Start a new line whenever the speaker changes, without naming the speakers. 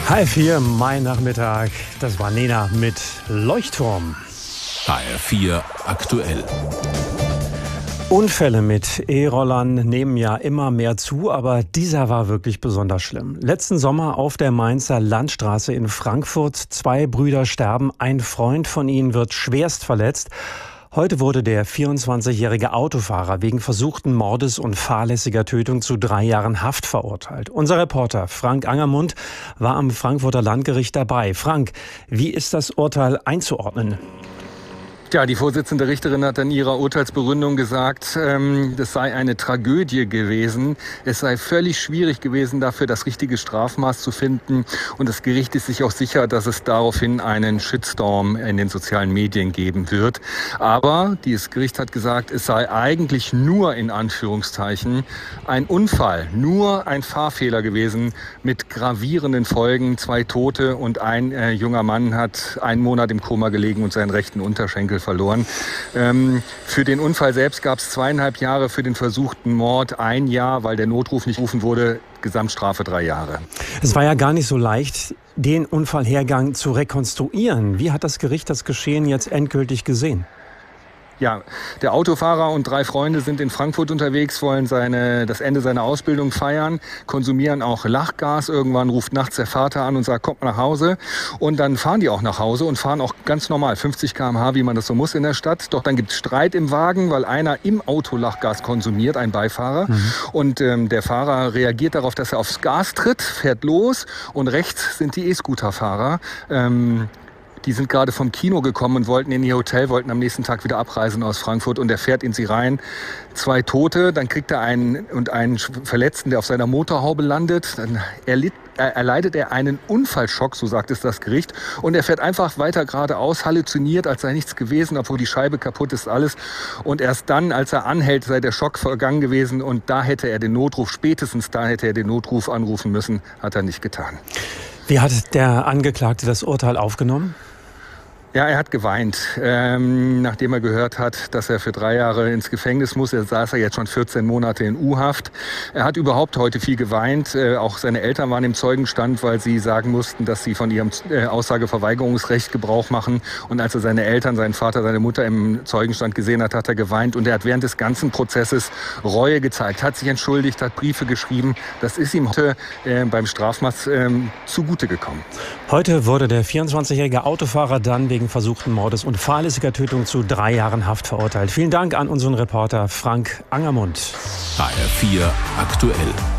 Halb vier, mein Nachmittag. Das war Nena mit Leuchtturm.
HR4 aktuell.
Unfälle mit E-Rollern nehmen ja immer mehr zu, aber dieser war wirklich besonders schlimm. Letzten Sommer auf der Mainzer Landstraße in Frankfurt. 2 Brüder sterben, ein Freund von ihnen wird schwerst verletzt. Heute wurde der 24-jährige Autofahrer wegen versuchten Mordes und fahrlässiger Tötung zu 3 Jahren Haft verurteilt. Unser Reporter Frank Angermund war am Frankfurter Landgericht dabei. Frank, wie ist das Urteil einzuordnen?
Ja, die Vorsitzende Richterin hat in ihrer Urteilsbegründung gesagt, das sei eine Tragödie gewesen. Es sei völlig schwierig gewesen, dafür das richtige Strafmaß zu finden. Und das Gericht ist sich auch sicher, dass es daraufhin einen Shitstorm in den sozialen Medien geben wird. Aber dieses Gericht hat gesagt, es sei eigentlich nur in Anführungszeichen ein Unfall, nur ein Fahrfehler gewesen mit gravierenden Folgen. 2 Tote und ein junger Mann hat 1 Monat im Koma gelegen und seinen rechten Unterschenkel verloren. Für den Unfall selbst gab es 2,5 Jahre, für den versuchten Mord 1 Jahr, weil der Notruf nicht gerufen wurde, Gesamtstrafe 3 Jahre.
Es war ja gar nicht so leicht, den Unfallhergang zu rekonstruieren. Wie hat das Gericht das Geschehen jetzt endgültig gesehen?
Ja, der Autofahrer und 3 Freunde sind in Frankfurt unterwegs, wollen das Ende seiner Ausbildung feiern, konsumieren auch Lachgas. Irgendwann ruft nachts der Vater an und sagt, kommt nach Hause. Und dann fahren die auch nach Hause und fahren auch ganz normal, 50 km/h, wie man das so muss in der Stadt. Doch dann gibt es Streit im Wagen, weil einer im Auto Lachgas konsumiert, ein Beifahrer. Und der Fahrer reagiert darauf, dass er aufs Gas tritt, fährt los und rechts sind die E-Scooter-Fahrer. Die sind gerade vom Kino gekommen und wollten in ihr Hotel, wollten am nächsten Tag wieder abreisen aus Frankfurt und er fährt in sie rein. 2 Tote, dann kriegt er einen Verletzten, der auf seiner Motorhaube landet. Dann erleidet er einen Unfallschock, so sagt es das Gericht. Und er fährt einfach weiter geradeaus, halluziniert, als sei nichts gewesen, obwohl die Scheibe kaputt ist, alles. Und erst dann, als er anhält, sei der Schock vergangen gewesen und spätestens da hätte er den Notruf anrufen müssen, hat er nicht getan.
Wie hat der Angeklagte das Urteil aufgenommen?
Ja, er hat geweint, nachdem er gehört hat, dass er für 3 Jahre ins Gefängnis muss. Er saß ja jetzt schon 14 Monate in U-Haft. Er hat überhaupt heute viel geweint. Auch seine Eltern waren im Zeugenstand, weil sie sagen mussten, dass sie von ihrem Aussageverweigerungsrecht Gebrauch machen. Und als er seine Eltern, seinen Vater, seine Mutter im Zeugenstand gesehen hat, hat er geweint. Und er hat während des ganzen Prozesses Reue gezeigt, hat sich entschuldigt, hat Briefe geschrieben. Das ist ihm heute beim Strafmaß zugute gekommen.
Heute wurde der 24-jährige Autofahrer dann wegen versuchten Mordes und fahrlässiger Tötung zu 3 Jahren Haft verurteilt. Vielen Dank an unseren Reporter Frank Angermund.
HR4 aktuell.